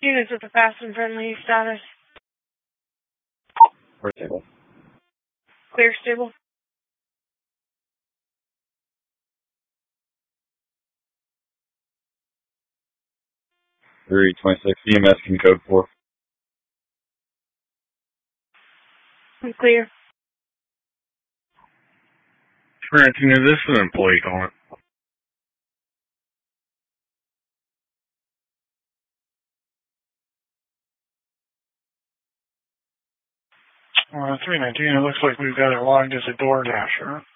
Units with the fast and friendly status. Clear stable. Clear stable. 326 EMS can code 4. I'm clear. Tarantino, this is an employee calling. 319, it looks like we've got it logged as a door dasher.